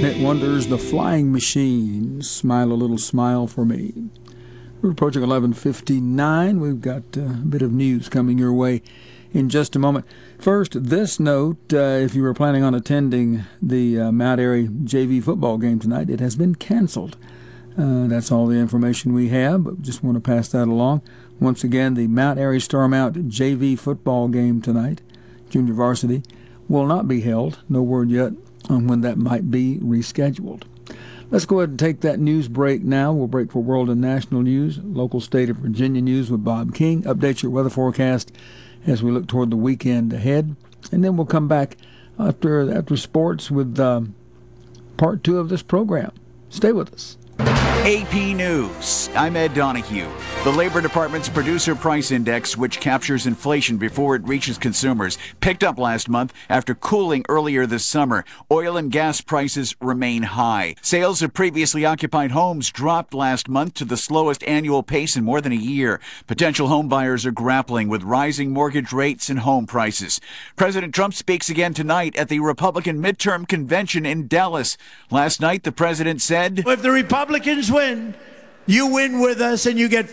one-hit wonders, The Flying Machine. Smile a Little Smile for Me. We're approaching 11:59. We've got a bit of news coming your way in just a moment. First, this note, if you were planning on attending the Mount Airy JV football game tonight, it has been canceled. That's all the information we have, but just want to pass that along. Once again, the Mount Airy Starmount JV football game tonight, junior varsity, will not be held. No word yet on when that might be rescheduled. Let's go ahead and take that news break now. We'll break for world and national news, local state of Virginia news with Bob King, update your weather forecast as we look toward the weekend ahead. And then we'll come back after sports with part 2 of this program. Stay with us. AP News. I'm Ed Donahue. The Labor Department's Producer Price Index, which captures inflation before it reaches consumers, picked up last month after cooling earlier this summer. Oil and gas prices remain high. Sales of previously occupied homes dropped last month to the slowest annual pace in more than a year. Potential home buyers are grappling with rising mortgage rates and home prices. President Trump speaks again tonight at the Republican midterm convention in Dallas. Last night, the president said, "If the Republicans win, you win with us and you get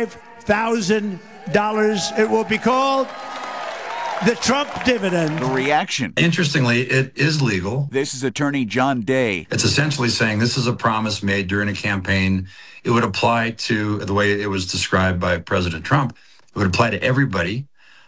$5,000. It will be called the Trump dividend." The reaction. Interestingly, it is legal. This is attorney John Day. It's essentially saying this is a promise made during a campaign. It would apply to the way it was described by President Trump. It would apply to everybody,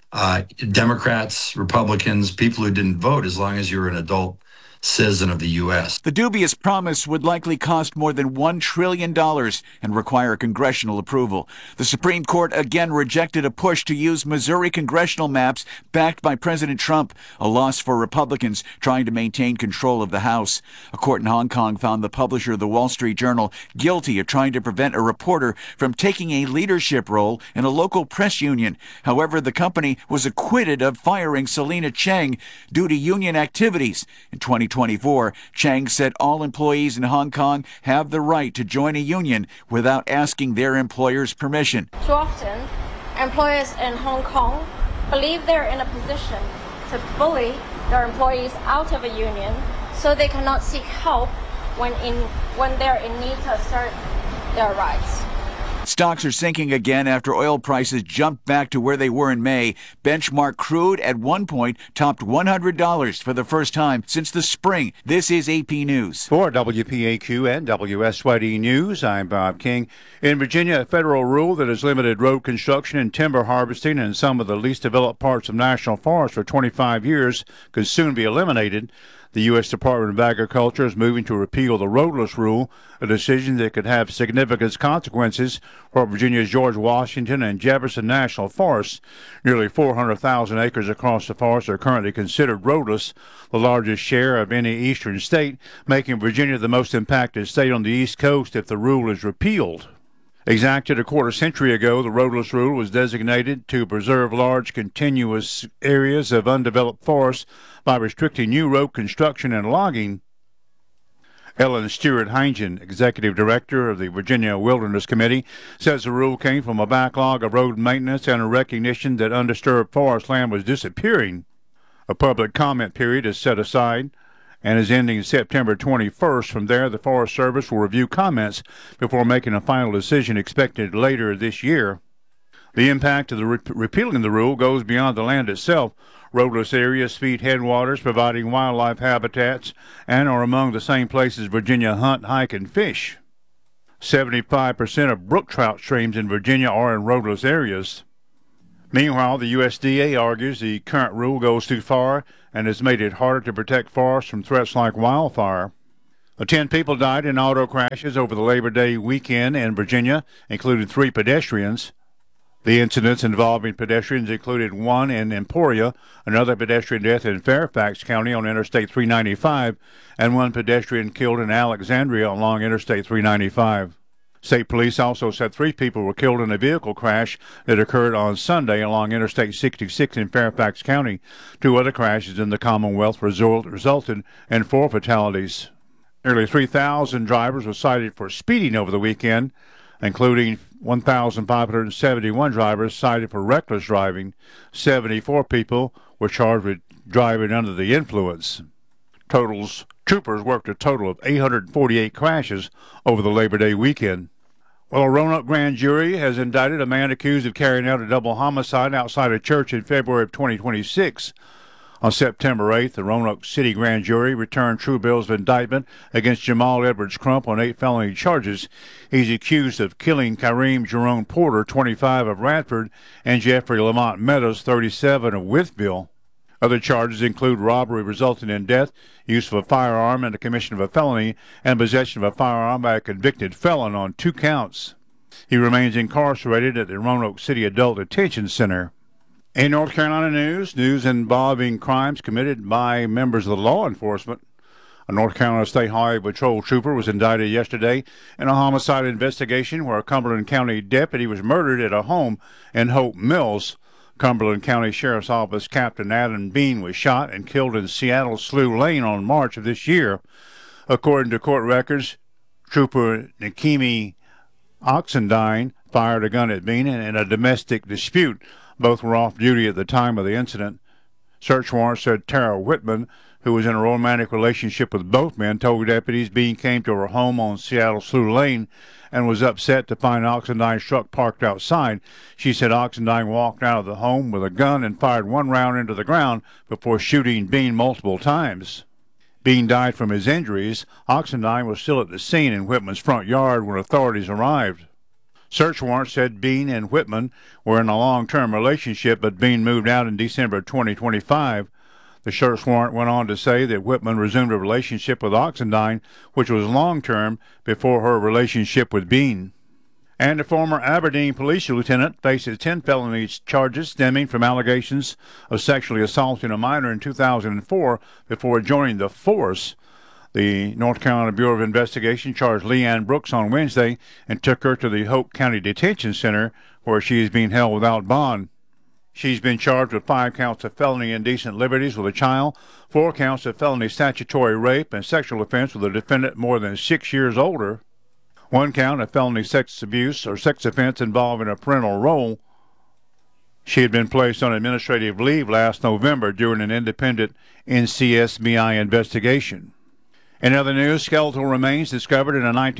Democrats, Republicans, people who didn't vote, as long as you're an adult citizen of the U.S. The dubious promise would likely cost more than $1 trillion and require congressional approval. The Supreme Court again rejected a push to use Missouri congressional maps backed by President Trump, a loss for Republicans trying to maintain control of the House. A court in Hong Kong found the publisher of the Wall Street Journal guilty of trying to prevent a reporter from taking a leadership role in a local press union. However, the company was acquitted of firing Selina Cheng due to union activities. In 2024, Chang said all employees in Hong Kong have the right to join a union without asking their employer's permission. Too often, employers in Hong Kong believe they're in a position to bully their employees out of a union so they cannot seek help when they're in need to assert their rights. Stocks are sinking again after oil prices jumped back to where they were in May. Benchmark crude at one point topped $100 for the first time since the spring. This is AP News. For WPAQ and WSYD News, I'm Bob King. In Virginia, a federal rule that has limited road construction and timber harvesting in some of the least developed parts of national forests for 25 years could soon be eliminated. The U.S. Department of Agriculture is moving to repeal the roadless rule, a decision that could have significant consequences for Virginia's George Washington and Jefferson National Forests. Nearly 400,000 acres across the forest are currently considered roadless, the largest share of any eastern state, making Virginia the most impacted state on the East Coast if the rule is repealed. Exactly a quarter century ago, the roadless rule was designated to preserve large continuous areas of undeveloped forests by restricting new road construction and logging. Ellen Stewart Heingen, executive director of the Virginia Wilderness Committee, says the rule came from a backlog of road maintenance and a recognition that undisturbed forest land was disappearing. A public comment period is set aside and is ending September 21st. From there, the Forest Service will review comments before making a final decision expected later this year. The impact of the repealing the rule goes beyond the land itself. Roadless areas feed headwaters, providing wildlife habitats, and are among the same places Virginia hunt, hike, and fish. 75% of brook trout streams in Virginia are in roadless areas. Meanwhile, the USDA argues the current rule goes too far and has made it harder to protect forests from threats like wildfire. 10 people died in auto crashes over the Labor Day weekend in Virginia, including 3 pedestrians. The incidents involving pedestrians included one in Emporia, another pedestrian death in Fairfax County on Interstate 395, and one pedestrian killed in Alexandria along Interstate 395. State police also said 3 people were killed in a vehicle crash that occurred on Sunday along Interstate 66 in Fairfax County. 2 other crashes in the Commonwealth resulted in 4 fatalities. Nearly 3,000 drivers were cited for speeding over the weekend, including 1,571 drivers cited for reckless driving. 74 people were charged with driving under the influence. Troopers worked a total of 848 crashes over the Labor Day weekend. Well, a Roanoke grand jury has indicted a man accused of carrying out a double homicide outside a church in February of 2026. On September 8th, the Roanoke City grand jury returned true bills of indictment against Jamal Edwards Crump on 8 felony charges. He's accused of killing Kareem Jerome Porter, 25, of Radford, and Jeffrey Lamont Meadows, 37, of Wytheville. Other charges include robbery resulting in death, use of a firearm in the commission of a felony, and possession of a firearm by a convicted felon on 2 counts. He remains incarcerated at the Roanoke City Adult Detention Center. In North Carolina news involving crimes committed by members of the law enforcement. A North Carolina State Highway Patrol trooper was indicted yesterday in a homicide investigation where a Cumberland County deputy was murdered at a home in Hope Mills. Cumberland County Sheriff's Office Captain Adam Bean was shot and killed in Seattle Slough Lane on March of this year. According to court records, Trooper Nikemi Oxendine fired a gun at Bean in a domestic dispute. Both were off duty at the time of the incident. Search warrant said Tara Whitman, who was in a romantic relationship with both men, told deputies Bean came to her home on Seattle Slough Lane and was upset to find Oxendine's truck parked outside. She said Oxendine walked out of the home with a gun and fired 1 round into the ground before shooting Bean multiple times. Bean died from his injuries. Oxendine was still at the scene in Whitman's front yard when authorities arrived. Search warrant said Bean and Whitman were in a long-term relationship, but Bean moved out in December 2025. The search warrant went on to say that Whitman resumed a relationship with Oxendine, which was long-term, before her relationship with Bean. And a former Aberdeen police lieutenant faces 10 felony charges stemming from allegations of sexually assaulting a minor in 2004 before joining the force. The North Carolina Bureau of Investigation charged Leanne Brooks on Wednesday and took her to the Hope County Detention Center, where she is being held without bond. She's been charged with 5 counts of felony indecent liberties with a child, 4 counts of felony statutory rape and sexual offense with a defendant more than 6 years older, 1 count of felony sex abuse or sex offense involving a parental role. She had been placed on administrative leave last November during an independent NCSBI investigation. In other news, skeletal remains discovered in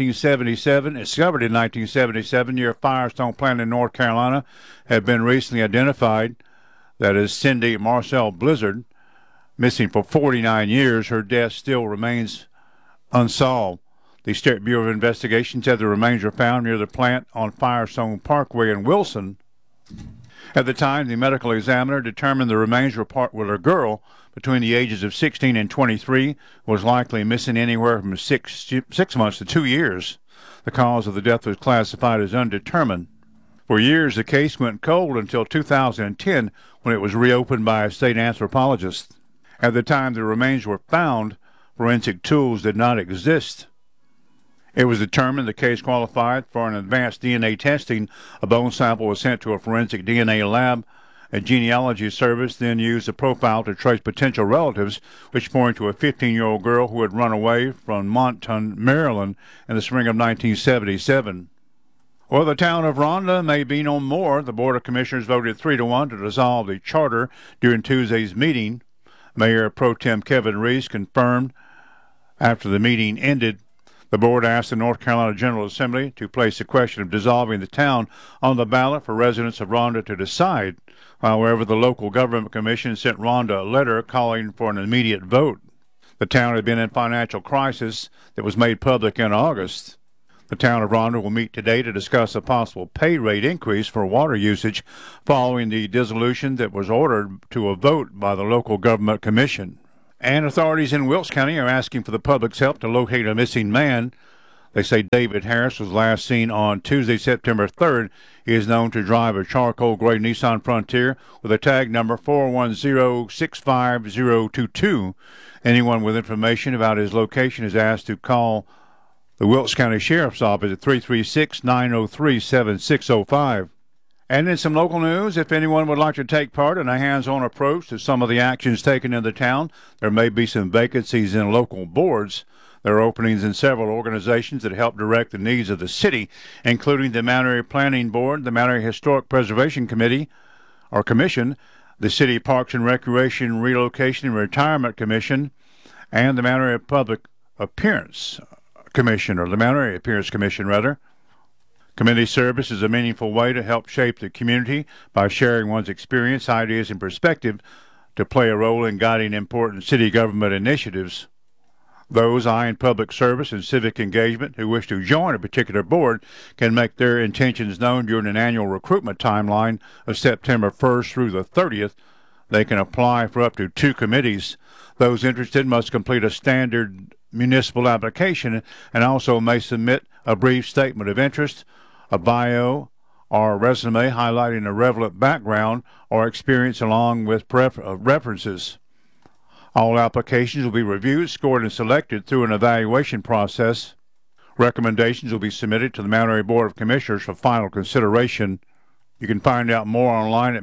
1977 near Firestone Plant in North Carolina have been recently identified. That is Cindy Marcel Blizzard, missing for 49 years. Her death still remains unsolved. The State Bureau of Investigation said the remains were found near the plant on Firestone Parkway in Wilson. At the time, the medical examiner determined the remains were part with a girl between the ages of 16 and 23, was likely missing anywhere from 6 months to 2 years. The cause of the death was classified as undetermined. For years, the case went cold until 2010, when it was reopened by a state anthropologist. At the time the remains were found, forensic tools did not exist. It was determined the case qualified for an advanced DNA testing. A bone sample was sent to a forensic DNA lab. A genealogy service then used a profile to trace potential relatives, which pointed to a 15-year-old girl who had run away from Monton, Maryland in the spring of 1977. Well, the town of Ronda may be no more. The Board of Commissioners voted 3-1 to dissolve the charter during Tuesday's meeting. Mayor Pro Tem Kevin Reese confirmed after the meeting ended. The board asked the North Carolina General Assembly to place the question of dissolving the town on the ballot for residents of Ronda to decide. However, the local government commission sent Ronda a letter calling for an immediate vote. The town had been in financial crisis that was made public in August. The town of Ronda will meet today to discuss a possible pay rate increase for water usage following the dissolution that was ordered to a vote by the local government commission. And authorities in Wilkes County are asking for the public's help to locate a missing man. They say David Harris was last seen on Tuesday, September 3rd. He is known to drive a charcoal gray Nissan Frontier with a tag number 410-65022. Anyone with information about his location is asked to call the Wilkes County Sheriff's Office at 336-903-7605. And in some local news, if anyone would like to take part in a hands-on approach to some of the actions taken in the town, there may be some vacancies in local boards. There are openings in several organizations that help direct the needs of the city, including the Mount Airy Planning Board, the Mount Airy Historic Preservation Committee, or Commission, the City Parks and Recreation Relocation and Retirement Commission, and the Mount Airy Public Appearance Commission, or the Mount Airy Appearance Commission, rather. Community service is a meaningful way to help shape the community by sharing one's experience, ideas, and perspective to play a role in guiding important city government initiatives. Those eyeing public service and civic engagement who wish to join a particular board can make their intentions known during an annual recruitment timeline of September 1st through the 30th. They can apply for up to 2 committees. Those interested must complete a standard municipal application and also may submit a brief statement of interest, a bio, or a resume highlighting a relevant background or experience along with references. All applications will be reviewed, scored, and selected through an evaluation process. Recommendations will be submitted to the Mount Airy Board of Commissioners for final consideration. You can find out more online at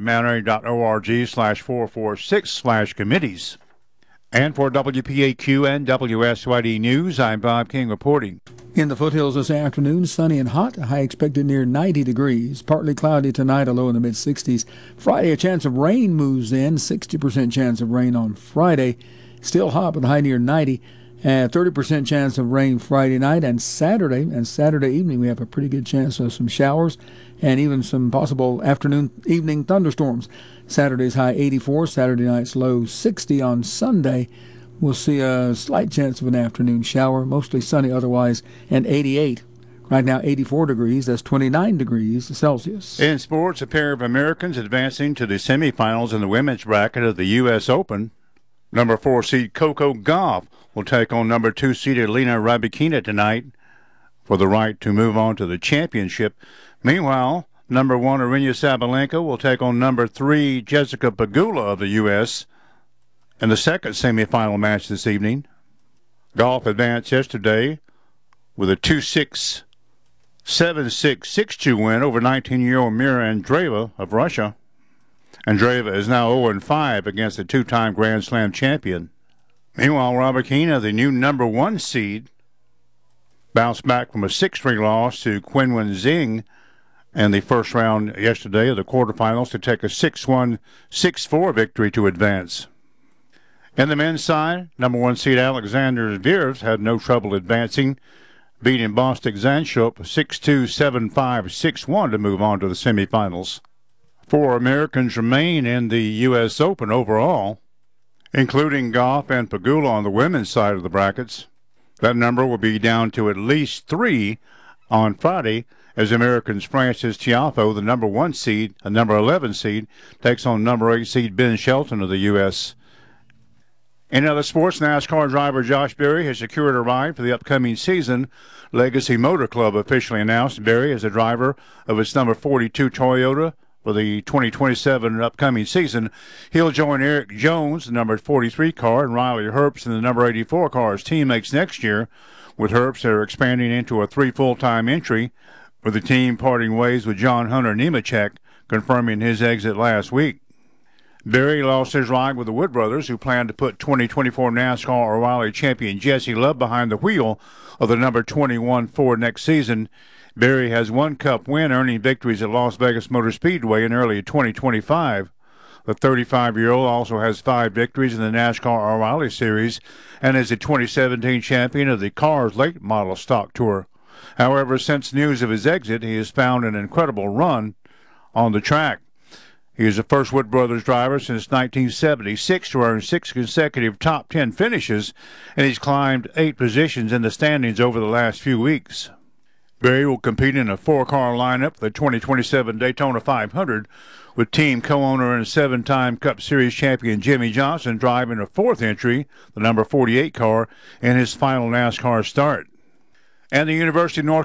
mountairy.org/446/committees. And for WPAQ and WSYD News, I'm Bob King reporting. In the foothills this afternoon, sunny and hot, a high expected near 90 degrees. Partly cloudy tonight, a low in the mid-60s. Friday, a chance of rain moves in, 60% chance of rain on Friday. Still hot with a high near 90. 30% chance of rain Friday night and Saturday. And Saturday evening, we have a pretty good chance of some showers and even some possible evening thunderstorms. Saturday's high 84, Saturday night's low 60. On Sunday, we'll see a slight chance of an afternoon shower, mostly sunny otherwise, and 88. Right now, 84 degrees. That's 29 degrees Celsius. In sports, a pair of Americans advancing to the semifinals in the women's bracket of the U.S. Open. Number 4 seed Coco Gauff will take on number 2 seeded Lena Rybakina tonight for the right to move on to the championship. Meanwhile, number 1 Aryna Sabalenka will take on number 3 Jessica Pegula of the U.S. in the second semifinal match this evening. Gauff advanced yesterday with a 2-6, 7-6, 6-2 win over 19-year-old Mira Andreeva of Russia. Andreeva is now 0-5 against the 2-time Grand Slam champion. Meanwhile, Rybakina, the new number 1 seed, bounced back from a 6-3 loss to Qinwen Zheng in the first round yesterday of the quarterfinals to take a 6-1, 6-4 victory to advance. In the men's side, number 1 seed Alexander Zverev had no trouble advancing, beating Bostik Zanshuk 6-2, 7-5, 6-1 to move on to the semifinals. 4 Americans remain in the U.S. Open overall, including Gauff and Pegula on the women's side of the brackets. That number will be down to at least 3 on Friday as Americans Frances Tiafoe, the number 1 seed, a number 11 seed, takes on number 8 seed Ben Shelton of the U.S. In other sports, NASCAR driver Josh Berry has secured a ride for the upcoming season. Legacy Motor Club officially announced Berry as a driver of its number 42 Toyota for the 2027 upcoming season. He'll join Eric Jones, the number 43 car, and Riley Herbst in the number 84 car as teammates next year. With Herbst, they're expanding into a 3 full-time entry, with the team parting ways with John Hunter Nemechek, confirming his exit last week. Berry lost his ride with the Wood brothers, who plan to put 2024 NASCAR O'Reilly champion Jesse Love behind the wheel of the number 21 Ford next season. Berry has 1 Cup win, earning victories at Las Vegas Motor Speedway in early 2025. The 35-year-old also has 5 victories in the NASCAR O'Reilly Series and is the 2017 champion of the Cars Late Model Stock Tour. However, since news of his exit, he has found an incredible run on the track. He is the first Wood Brothers driver since 1976 to earn 6 consecutive top 10 finishes, and he's climbed 8 positions in the standings over the last few weeks. Berry will compete in a 4-car lineup for the 2027 Daytona 500, with team co-owner and 7-time Cup Series champion Jimmy Johnson driving a 4th entry, the number 48 car, in his final NASCAR start. And the University of North